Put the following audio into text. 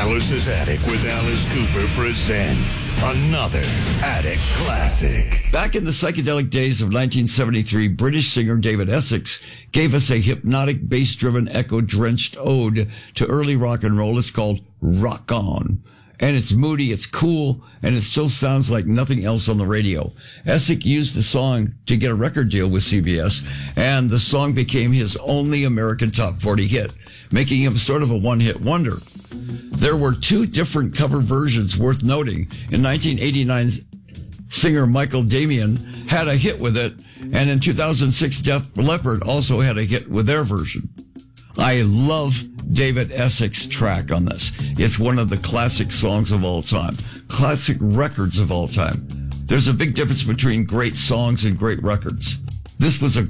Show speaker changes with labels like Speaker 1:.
Speaker 1: Alice's Attic with Alice Cooper presents another Attic Classic.
Speaker 2: Back in the psychedelic days of 1973, British singer David Essex gave us a hypnotic, bass-driven, echo-drenched ode to early rock and roll. It's called Rock On. And it's moody, it's cool, and it still sounds like nothing else on the radio. Essex used the song to get a record deal with CBS, and the song became his only American top 40 hit, making him sort of a one-hit wonder. There were two different cover versions worth noting. In 1989, singer Michael Damian had a hit with it, and in 2006, Def Leppard also had a hit with their version. I love David Essex track on this. It's one of the classic songs of all time, classic records of all time. There's a big difference between great songs and great records. This was a